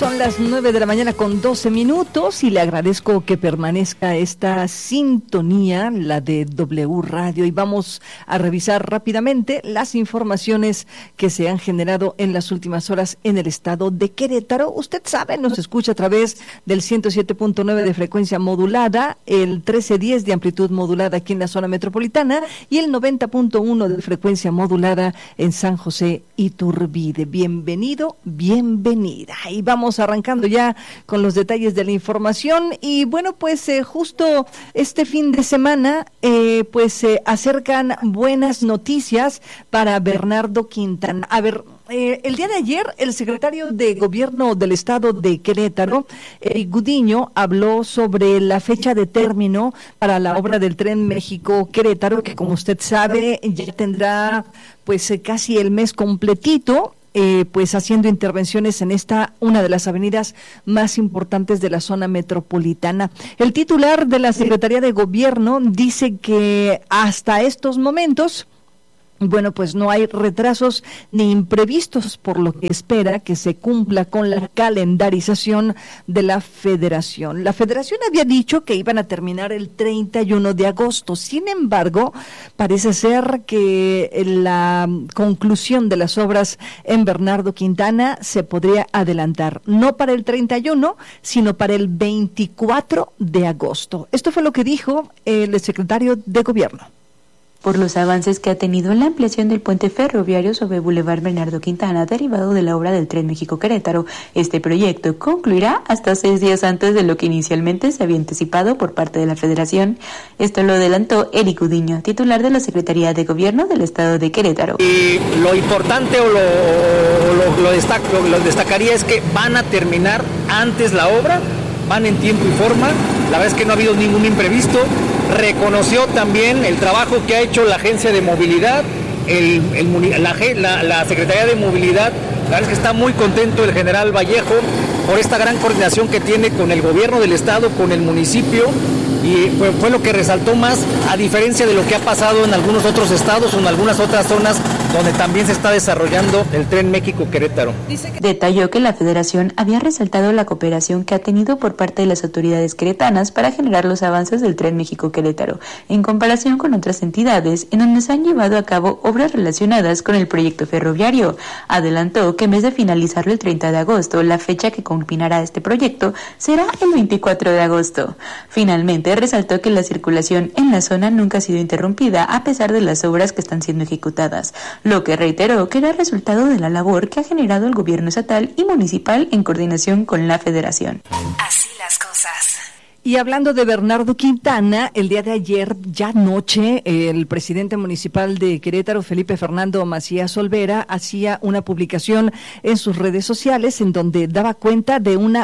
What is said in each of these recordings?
Son las 9 de la mañana con 12 minutos y le agradezco que permanezca esta sintonía, la de W Radio, y vamos a revisar rápidamente las informaciones que se han generado en las últimas horas en el estado de Querétaro. Usted sabe, nos escucha a través del 107.9 de frecuencia modulada, el 1310 de amplitud modulada aquí en la zona metropolitana y el 90.1 de frecuencia modulada en San José Iturbide. Bienvenido, bienvenida. Y vamos arrancando ya con los detalles de la información y bueno, pues justo este fin de semana se acercan buenas noticias para Bernardo Quintana. A ver, el día de ayer el secretario de Gobierno del Estado de Querétaro, Eric Gudiño, habló sobre la fecha de término para la obra del Tren México-Querétaro, que como usted sabe ya tendrá pues casi el mes completito. Haciendo intervenciones en esta, una de las avenidas más importantes de la zona metropolitana. El titular de la Secretaría de Gobierno dice que hasta estos momentos, bueno, pues no hay retrasos ni imprevistos, por lo que espera que se cumpla con la calendarización de la Federación. La Federación había dicho que iban a terminar el 31 de agosto. Sin embargo, parece ser que la conclusión de las obras en Bernardo Quintana se podría adelantar, no para el 31, sino para el 24 de agosto. Esto fue lo que dijo el secretario de Gobierno. Por los avances que ha tenido en la ampliación del puente ferroviario sobre Boulevard Bernardo Quintana, derivado de la obra del Tren México-Querétaro, este proyecto concluirá hasta 6 días antes de lo que inicialmente se había anticipado por parte de la Federación. Esto lo adelantó Eric Gudiño, titular de la Secretaría de Gobierno del Estado de Querétaro. Y lo importante lo destacaría es que van a terminar antes la obra, van en tiempo y forma. La verdad es que no ha habido ningún imprevisto. Reconoció también el trabajo que ha hecho la Agencia de Movilidad, la Secretaría de Movilidad. La verdad es que está muy contento el general Vallejo por esta gran coordinación que tiene con el gobierno del estado, con el municipio, y fue lo que resaltó más, a diferencia de lo que ha pasado en algunos otros estados o en algunas otras zonas donde también se está desarrollando el Tren México-Querétaro. Detalló que la Federación había resaltado la cooperación que ha tenido por parte de las autoridades queretanas para generar los avances del Tren México-Querétaro, en comparación con otras entidades en donde se han llevado a cabo obras relacionadas con el proyecto ferroviario. Adelantó que en vez de finalizarlo el 30 de agosto, la fecha que culminará este proyecto será el 24 de agosto. Finalmente, resaltó que la circulación en la zona nunca ha sido interrumpida a pesar de las obras que están siendo ejecutadas, lo que reiteró que era resultado de la labor que ha generado el gobierno estatal y municipal en coordinación con la Federación. Así las cosas. Y hablando de Bernardo Quintana, el día de ayer, ya anoche, el presidente municipal de Querétaro, Felipe Fernando Macías Olvera, hacía una publicación en sus redes sociales en donde daba cuenta de una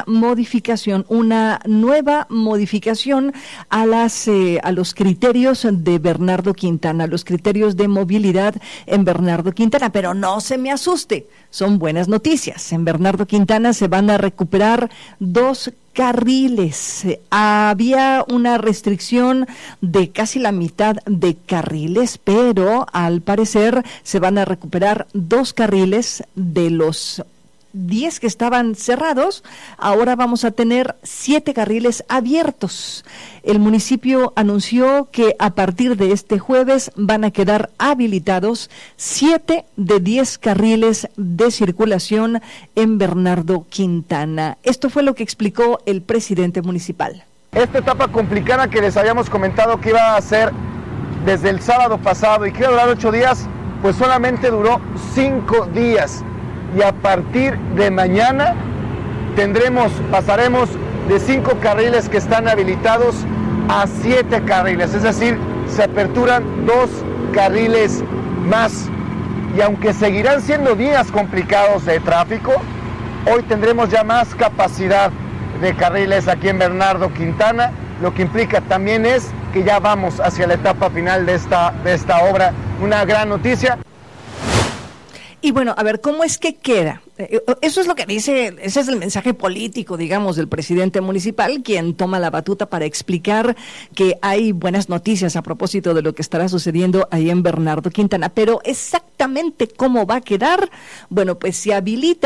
nueva modificación a los criterios de Bernardo Quintana, los criterios de movilidad en Bernardo Quintana. Pero no se me asuste, son buenas noticias. En Bernardo Quintana se van a recuperar 2 carriles. Había una restricción de casi la mitad de carriles, pero al parecer se van a recuperar 2 carriles de los 10 que estaban cerrados. Ahora vamos a tener 7 carriles abiertos. El municipio anunció que a partir de este jueves van a quedar habilitados 7 de 10 carriles de circulación en Bernardo Quintana. Esto fue lo que explicó el presidente municipal. Esta etapa complicada que les habíamos comentado que iba a ser desde el sábado pasado y que iba a durar 8 días, pues solamente duró 5 días. Y a partir de mañana pasaremos de 5 carriles que están habilitados a 7 carriles, es decir, se aperturan 2 carriles más. Y aunque seguirán siendo días complicados de tráfico, hoy tendremos ya más capacidad de carriles aquí en Bernardo Quintana, lo que implica también es que ya vamos hacia la etapa final de esta obra. Una gran noticia. Y bueno, a ver, ¿cómo es que queda? Eso es lo que dice, ese es el mensaje político, digamos, del presidente municipal, quien toma la batuta para explicar que hay buenas noticias a propósito de lo que estará sucediendo ahí en Bernardo Quintana. Pero exactamente cómo va a quedar, bueno, pues se habilitan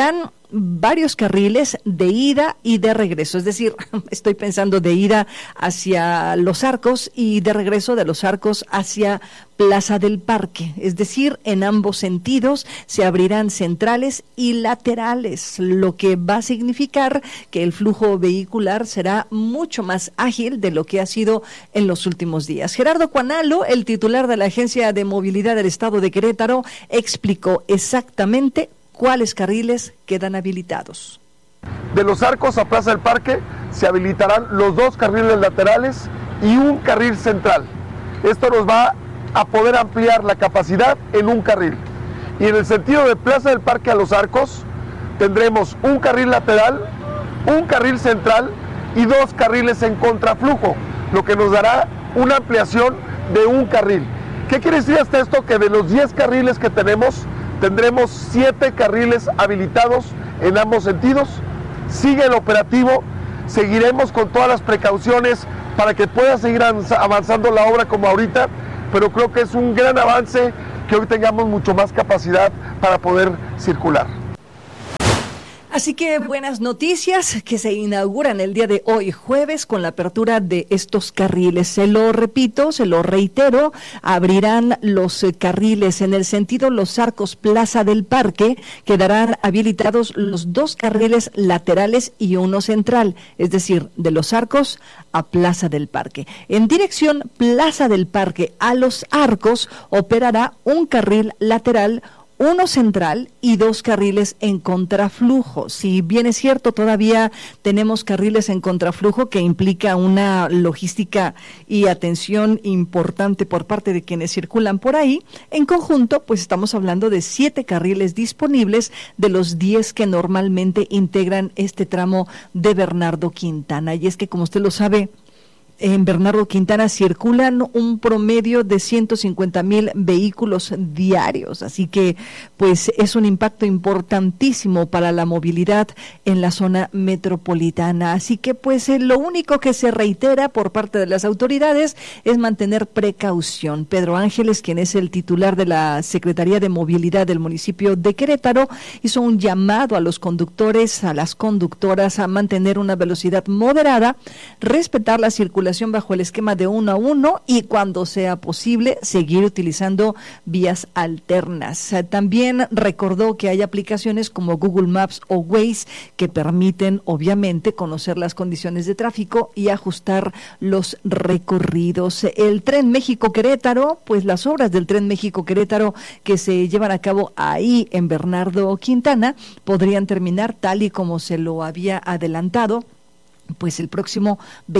varios carriles de ida y de regreso. Es decir, estoy pensando de ida hacia Los Arcos y de regreso de Los Arcos hacia Plaza del Parque. Es decir, en ambos sentidos se abrirán centrales y laterales, lo que va a significar que el flujo vehicular será mucho más ágil de lo que ha sido en los últimos días. Gerardo Cuanalo, el titular de la Agencia de Movilidad del Estado de Querétaro, explicó exactamente cuáles carriles quedan habilitados. De Los Arcos a Plaza del Parque se habilitarán los 2 carriles laterales y un carril central. Esto nos va a poder ampliar la capacidad en un carril. Y en el sentido de Plaza del Parque a Los Arcos tendremos un carril lateral, un carril central y 2 carriles en contraflujo, lo que nos dará una ampliación de un carril. ¿Qué quiere decir hasta esto? Que de los 10 carriles que tenemos, tendremos 7 carriles habilitados en ambos sentidos. Sigue el operativo, seguiremos con todas las precauciones para que pueda seguir avanzando la obra como ahorita, pero creo que es un gran avance que hoy tengamos mucho más capacidad para poder circular. Así que buenas noticias que se inauguran el día de hoy, jueves, con la apertura de estos carriles. Se lo repito, se lo reitero, abrirán los carriles en el sentido Los Arcos, Plaza del Parque, quedarán habilitados los 2 carriles laterales y uno central, es decir, de Los Arcos a Plaza del Parque. En dirección Plaza del Parque a Los Arcos operará un carril lateral, uno central y 2 carriles en contraflujo. Si bien es cierto, todavía tenemos carriles en contraflujo, que implica una logística y atención importante por parte de quienes circulan por ahí. En conjunto, pues estamos hablando de 7 carriles disponibles de los 10 que normalmente integran este tramo de Bernardo Quintana. Y es que, como usted lo sabe, en Bernardo Quintana circulan un promedio de 150,000 vehículos diarios, así que pues es un impacto importantísimo para la movilidad en la zona metropolitana. Así que pues lo único que se reitera por parte de las autoridades es mantener precaución. Pedro Ángeles, quien es el titular de la Secretaría de Movilidad del municipio de Querétaro, hizo un llamado a los conductores, a las conductoras, a mantener una velocidad moderada, respetar la circulación bajo el esquema de 1 a 1 y, cuando sea posible, seguir utilizando vías alternas. También recordó que hay aplicaciones como Google Maps o Waze que permiten, obviamente, conocer las condiciones de tráfico y ajustar los recorridos. El Tren México-Querétaro, pues las obras del Tren México-Querétaro que se llevan a cabo ahí en Bernardo Quintana podrían terminar tal y como se lo había adelantado, pues el próximo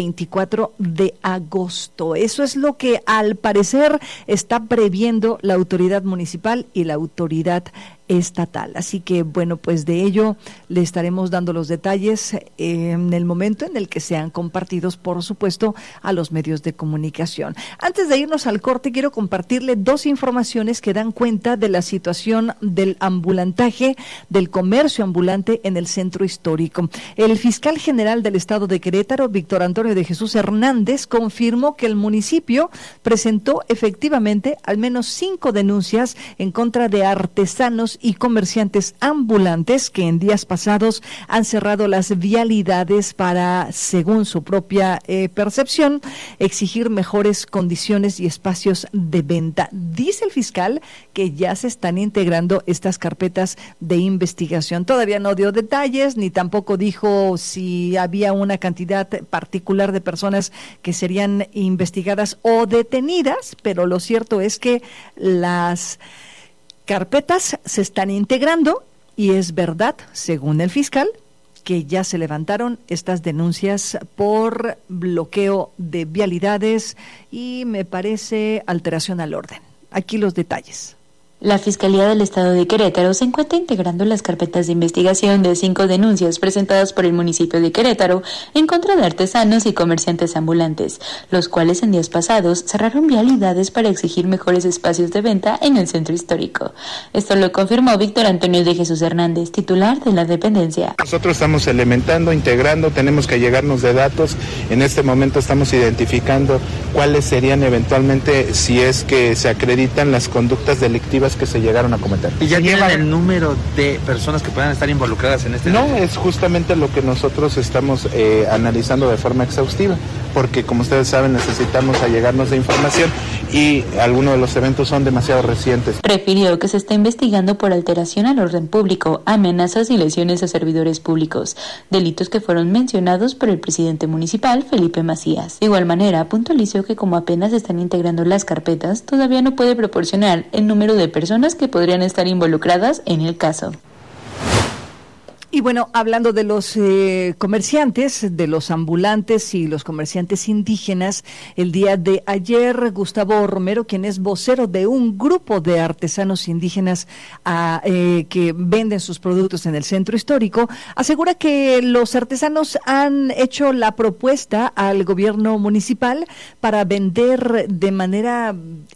24 de agosto. Eso es lo que al parecer está previendo la autoridad municipal y la autoridad estatal. Así que bueno, pues de ello le estaremos dando los detalles en el momento en el que sean compartidos, por supuesto, a los medios de comunicación. Antes de irnos al corte, quiero compartirle 2 informaciones que dan cuenta de la situación del ambulantaje, del comercio ambulante en el centro histórico. El fiscal general del estado de Querétaro, Víctor Antonio de Jesús Hernández, confirmó que el municipio presentó efectivamente al menos 5 denuncias en contra de artesanos y comerciantes ambulantes que en días pasados han cerrado las vialidades para, según su propia percepción, exigir mejores condiciones y espacios de venta. Dice el fiscal que ya se están integrando estas carpetas de investigación. Todavía no dio detalles, ni tampoco dijo si había una cantidad particular de personas que serían investigadas o detenidas, pero lo cierto es que las carpetas se están integrando y es verdad, según el fiscal, que ya se levantaron estas denuncias por bloqueo de vialidades y, me parece, alteración al orden. Aquí los detalles. La Fiscalía del Estado de Querétaro se encuentra integrando las carpetas de investigación de 5 denuncias presentadas por el municipio de Querétaro en contra de artesanos y comerciantes ambulantes, los cuales en días pasados cerraron vialidades para exigir mejores espacios de venta en el centro histórico. Esto lo confirmó Víctor Antonio de Jesús Hernández, titular de la dependencia. Nosotros estamos elementando, integrando, tenemos que llegarnos de datos. En este momento estamos identificando cuáles serían eventualmente, si es que se acreditan las conductas delictivas delictivas que se llegaron a cometer. ¿Y ya tienen el número de personas que puedan estar involucradas en este No, delito? es justamente lo que nosotros estamos analizando de forma exhaustiva, porque como ustedes saben necesitamos allegarnos de información y algunos de los eventos son demasiado recientes. Refirió que se está investigando por alteración al orden público, amenazas y lesiones a servidores públicos, delitos que fueron mencionados por el presidente municipal, Felipe Macías. De igual manera, puntualizó que como apenas están integrando las carpetas, todavía no puede proporcionar el número de personas que podrían estar involucradas en el caso. Y bueno, hablando de los comerciantes, de los ambulantes y los comerciantes indígenas, el día de ayer Gustavo Romero, quien es vocero de un grupo de artesanos indígenas que venden sus productos en el centro histórico, asegura que los artesanos han hecho la propuesta al gobierno municipal para vender de manera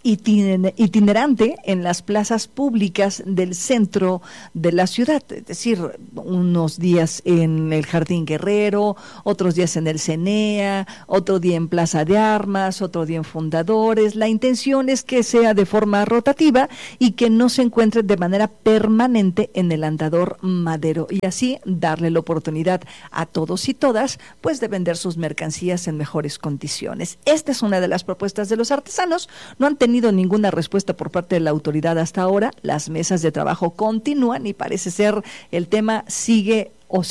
itinerante en las plazas públicas del centro de la ciudad, es decir, unos días en el Jardín Guerrero, otros días en el CENEA, otro día en Plaza de Armas, otro día en Fundadores. La intención es que sea de forma rotativa y que no se encuentre de manera permanente en el Andador Madero, y así darle la oportunidad a todos y todas pues de vender sus mercancías en mejores condiciones. Esta es una de las propuestas de los artesanos. No han tenido ninguna respuesta por parte de la autoridad hasta ahora. Las mesas de trabajo continúan y parece ser el tema sigue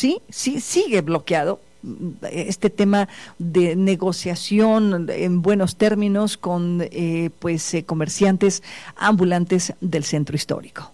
bloqueado. Este tema de negociación en buenos términos con comerciantes ambulantes del centro histórico.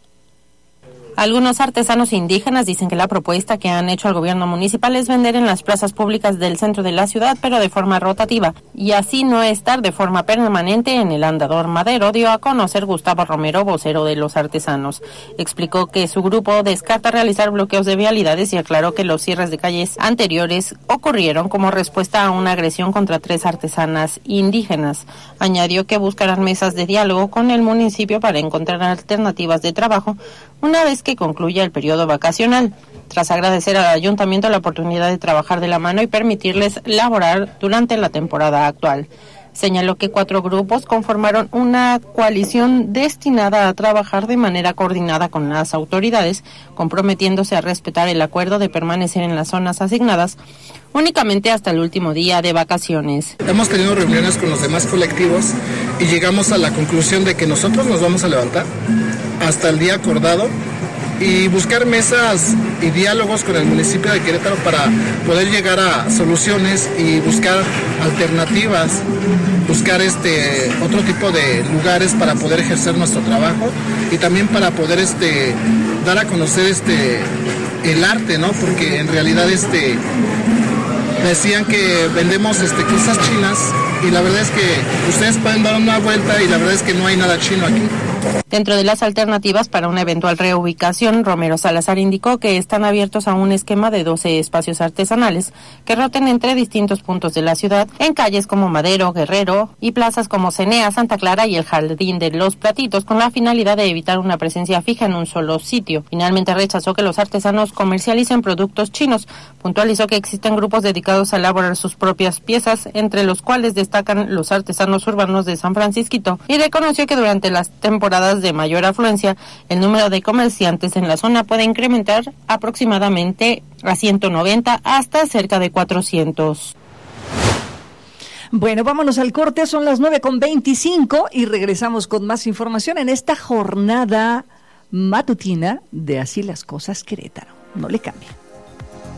Algunos artesanos indígenas dicen que la propuesta que han hecho al gobierno municipal es vender en las plazas públicas del centro de la ciudad, pero de forma rotativa, y así no estar de forma permanente en el Andador Madero, dio a conocer Gustavo Romero, vocero de los artesanos. Explicó que su grupo descarta realizar bloqueos de vialidades y aclaró que los cierres de calles anteriores ocurrieron como respuesta a una agresión contra 3 artesanas indígenas. Añadió que buscarán mesas de diálogo con el municipio para encontrar alternativas de trabajo una vez que concluya el periodo vacacional, tras agradecer al ayuntamiento la oportunidad de trabajar de la mano y permitirles laborar durante la temporada actual. Señaló que 4 grupos conformaron una coalición destinada a trabajar de manera coordinada con las autoridades, comprometiéndose a respetar el acuerdo de permanecer en las zonas asignadas únicamente hasta el último día de vacaciones. Hemos tenido reuniones con los demás colectivos y llegamos a la conclusión de que nosotros nos vamos a levantar hasta el día acordado y buscar mesas y diálogos con el municipio de Querétaro para poder llegar a soluciones y buscar alternativas, buscar otro tipo de lugares para poder ejercer nuestro trabajo y también para poder dar a conocer el arte, ¿no? Porque en realidad decían que vendemos cosas chinas y la verdad es que ustedes pueden dar una vuelta y la verdad es que no hay nada chino aquí. Dentro de las alternativas para una eventual reubicación, Romero Salazar indicó que están abiertos a un esquema de 12 espacios artesanales que roten entre distintos puntos de la ciudad, en calles como Madero, Guerrero y plazas como CENEA, Santa Clara y el Jardín de los Platitos, con la finalidad de evitar una presencia fija en un solo sitio. Finalmente rechazó que los artesanos comercialicen productos chinos. Puntualizó que existen grupos dedicados a elaborar sus propias piezas, entre los cuales destacan los artesanos urbanos de San Francisquito, y reconoció que durante las temporadas de mayor afluencia, el número de comerciantes en la zona puede incrementar aproximadamente a 190 hasta cerca de 400. Bueno, vámonos al corte, son las 9:25 y regresamos con más información en esta jornada matutina de Así las Cosas Querétaro. No le cambie.